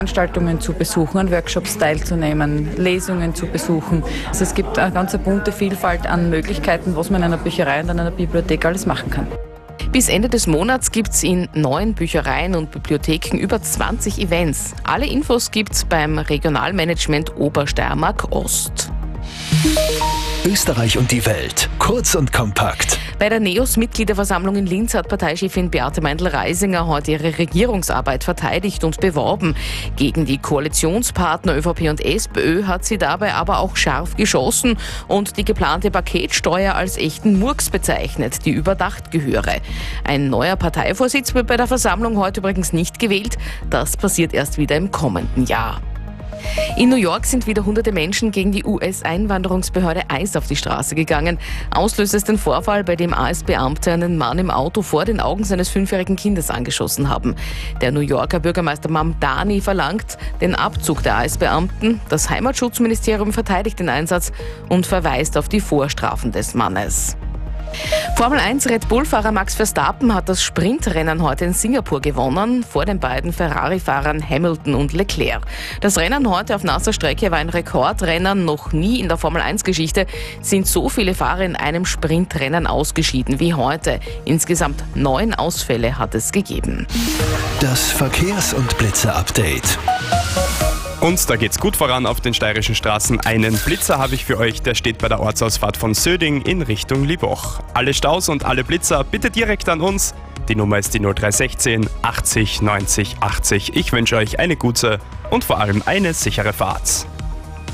Veranstaltungen zu besuchen, an Workshops teilzunehmen, Lesungen zu besuchen. Also es gibt eine ganz bunte Vielfalt an Möglichkeiten, was man in einer Bücherei und in einer Bibliothek alles machen kann. Bis Ende des Monats gibt es in 9 Büchereien und Bibliotheken über 20 Events. Alle Infos gibt's beim Regionalmanagement Obersteiermark Ost. Österreich und die Welt. Kurz und kompakt. Bei der NEOS-Mitgliederversammlung in Linz hat Parteichefin Beate Meindl-Reisinger heute ihre Regierungsarbeit verteidigt und beworben. Gegen die Koalitionspartner ÖVP und SPÖ hat sie dabei aber auch scharf geschossen und die geplante Paketsteuer als echten Murks bezeichnet, die überdacht gehöre. Ein neuer Parteivorsitz wird bei der Versammlung heute übrigens nicht gewählt. Das passiert erst wieder im kommenden Jahr. In New York sind wieder hunderte Menschen gegen die US-Einwanderungsbehörde ICE auf die Straße gegangen. Auslöser ist ein Vorfall, bei dem ICE-Beamte einen Mann im Auto vor den Augen seines 5-jährigen Kindes angeschossen haben. Der New Yorker Bürgermeister Mamdani verlangt den Abzug der ICE-Beamten. Das Heimatschutzministerium verteidigt den Einsatz und verweist auf die Vorstrafen des Mannes. Formel 1 Red Bull-Fahrer Max Verstappen hat das Sprintrennen heute in Singapur gewonnen, vor den beiden Ferrari-Fahrern Hamilton und Leclerc. Das Rennen heute auf nasser Strecke war ein Rekordrennen. Noch nie in der Formel 1-Geschichte sind so viele Fahrer in einem Sprintrennen ausgeschieden wie heute. Insgesamt 9 Ausfälle hat es gegeben. Das Verkehrs- und Blitzer-Update. Und da geht's gut voran auf den steirischen Straßen. Einen Blitzer habe ich für euch, der steht bei der Ortsausfahrt von Söding in Richtung Liboch. Alle Staus und alle Blitzer bitte direkt an uns. Die Nummer ist die 0316 80 90 80. Ich wünsche euch eine gute und vor allem eine sichere Fahrt.